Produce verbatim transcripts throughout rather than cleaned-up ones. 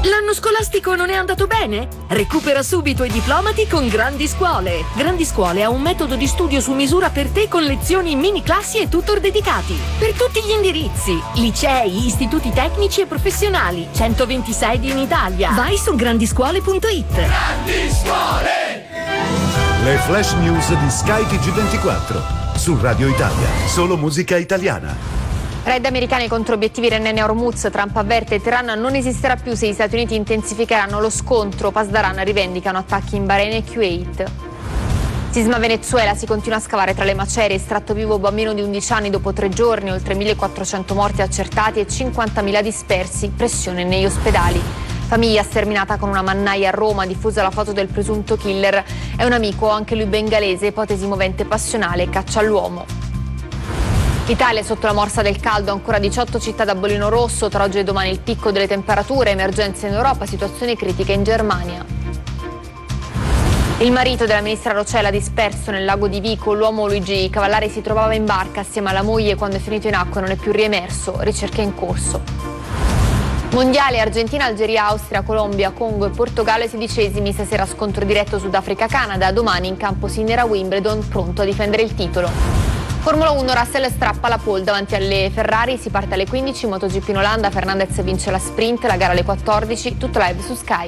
L'anno scolastico non è andato bene? Recupera subito i diplomati con Grandi Scuole. Grandi Scuole ha un metodo di studio su misura per te con lezioni, mini classi e tutor dedicati. Per tutti gli indirizzi, licei, istituti tecnici e professionali, centoventisei in Italia. Vai su grandiscuole punto it. Grandi Scuole! Le flash news di Sky T G ventiquattro su Radio Italia. Solo musica italiana. Raid americani contro obiettivi iraniani a Hormuz. Trump avverte: Teheran non esisterà più se gli Stati Uniti intensificheranno lo scontro. Pasdaran rivendicano attacchi in Bahrain e Kuwait. Sisma Venezuela, si continua a scavare tra le macerie. Estratto vivo bambino di undici anni dopo tre giorni, oltre millequattrocento morti accertati e cinquantamila dispersi. Pressione negli ospedali. Famiglia sterminata con una mannaia a Roma, diffusa la foto del presunto killer. È un amico, anche lui bengalese, ipotesi movente passionale, caccia all'uomo. L'Italia è sotto la morsa del caldo, ancora diciotto città da bollino rosso, tra oggi e domani il picco delle temperature, emergenze in Europa, situazione critica in Germania. Il marito della ministra Roccella disperso nel lago di Vico, l'uomo Luigi Cavallari si trovava in barca assieme alla moglie quando è finito in acqua e non è più riemerso, ricerche in corso. Mondiale: Argentina, Algeria, Austria, Colombia, Congo e Portogallo ai sedicesimi, stasera scontro diretto Sudafrica-Canada, domani in campo Sinner a Wimbledon, pronto a difendere il titolo. Formula uno, Russell strappa la pole davanti alle Ferrari, si parte alle quindici, MotoGP in Olanda, Fernandez vince la sprint, la gara alle quattordici, tutto live su Sky.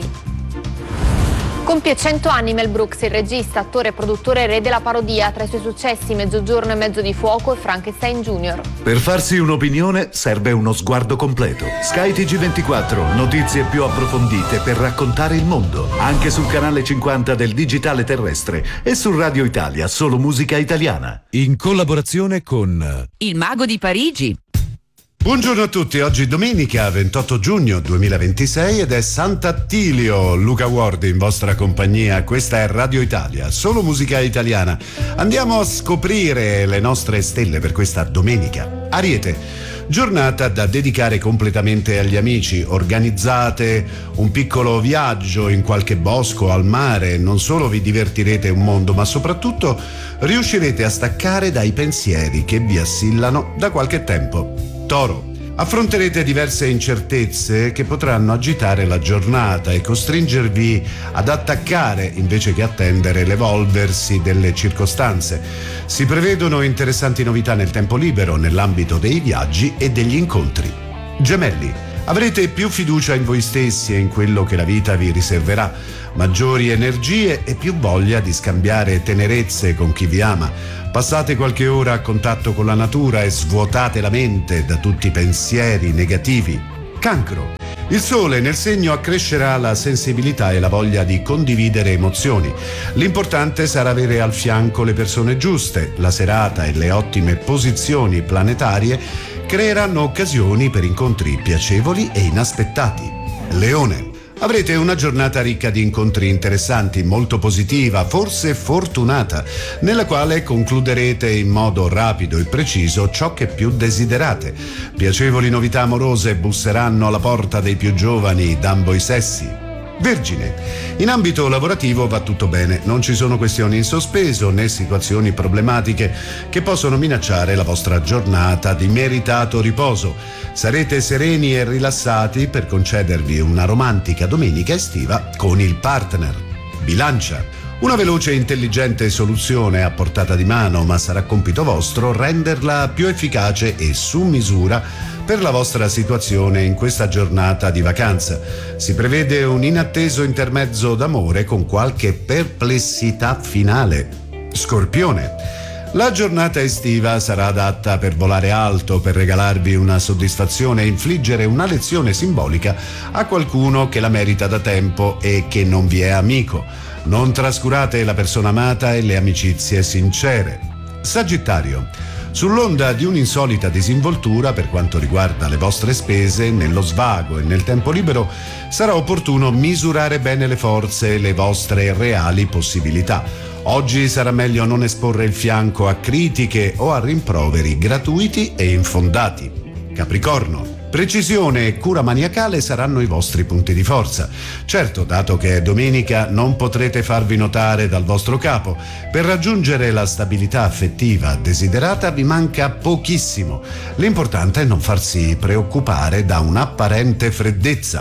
Compie cento anni Mel Brooks, il regista, attore e produttore re della parodia, tra i suoi successi Mezzogiorno e Mezzo di Fuoco e Frankenstein Junior. Per farsi un'opinione serve uno sguardo completo. Sky T G ventiquattro, notizie più approfondite per raccontare il mondo, anche sul canale cinquanta del digitale terrestre e su Radio Italia, solo musica italiana. In collaborazione con Il Mago di Parigi. Buongiorno a tutti, oggi è domenica ventotto giugno duemilaventisei ed è Sant'Attilio. Luca Ward in vostra compagnia, questa è Radio Italia, solo musica italiana. Andiamo a scoprire le nostre stelle per questa domenica. Ariete, giornata da dedicare completamente agli amici. Organizzate un piccolo viaggio in qualche bosco, al mare. Non solo vi divertirete un mondo, ma soprattutto riuscirete a staccare dai pensieri che vi assillano da qualche tempo. Toro, affronterete diverse incertezze che potranno agitare la giornata e costringervi ad attaccare invece che attendere l'evolversi delle circostanze. Si prevedono interessanti novità nel tempo libero, nell'ambito dei viaggi e degli incontri. Gemelli, avrete più fiducia in voi stessi e in quello che la vita vi riserverà, maggiori energie e più voglia di scambiare tenerezze con chi vi ama. Passate qualche ora a contatto con la natura e svuotate la mente da tutti i pensieri negativi. Cancro, il sole nel segno accrescerà la sensibilità e la voglia di condividere emozioni. L'importante sarà avere al fianco le persone giuste. La serata e le ottime posizioni planetarie creeranno occasioni per incontri piacevoli e inaspettati. Leone, avrete una giornata ricca di incontri interessanti, molto positiva, forse fortunata, nella quale concluderete in modo rapido e preciso ciò che più desiderate. Piacevoli novità amorose busseranno alla porta dei più giovani d'ambo i sessi. Vergine, in ambito lavorativo va tutto bene, non ci sono questioni in sospeso né situazioni problematiche che possono minacciare la vostra giornata di meritato riposo. Sarete sereni e rilassati per concedervi una romantica domenica estiva con il partner. Bilancia, una veloce e intelligente soluzione a portata di mano, ma sarà compito vostro renderla più efficace e su misura per la vostra situazione in questa giornata di vacanza. Si prevede un inatteso intermezzo d'amore con qualche perplessità finale. Scorpione, la giornata estiva sarà adatta per volare alto, per regalarvi una soddisfazione e infliggere una lezione simbolica a qualcuno che la merita da tempo e che non vi è amico. Non trascurate la persona amata e le amicizie sincere. Sagittario, sull'onda di un'insolita disinvoltura per quanto riguarda le vostre spese, nello svago e nel tempo libero sarà opportuno misurare bene le forze e le vostre reali possibilità. Oggi sarà meglio non esporre il fianco a critiche o a rimproveri gratuiti e infondati. Capricorno, precisione e cura maniacale saranno i vostri punti di forza. Certo, dato che è domenica, non potrete farvi notare dal vostro capo. Per raggiungere la stabilità affettiva desiderata vi manca pochissimo. L'importante è non farsi preoccupare da un'apparente freddezza.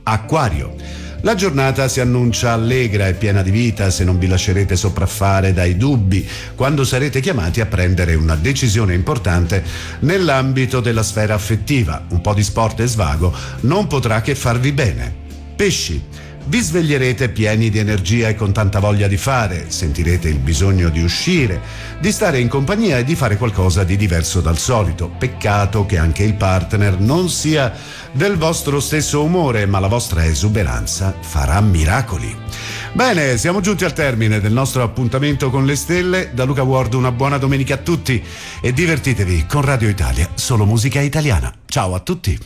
Acquario. La giornata si annuncia allegra e piena di vita se non vi lascerete sopraffare dai dubbi quando sarete chiamati a prendere una decisione importante nell'ambito della sfera affettiva. Un po' di sport e svago non potrà che farvi bene. Pesci. Vi sveglierete pieni di energia e con tanta voglia di fare, sentirete il bisogno di uscire, di stare in compagnia e di fare qualcosa di diverso dal solito. Peccato che anche il partner non sia del vostro stesso umore, ma la vostra esuberanza farà miracoli. Bene, siamo giunti al termine del nostro appuntamento con le stelle. Da Luca Ward una buona domenica a tutti e divertitevi con Radio Italia, solo musica italiana. Ciao a tutti.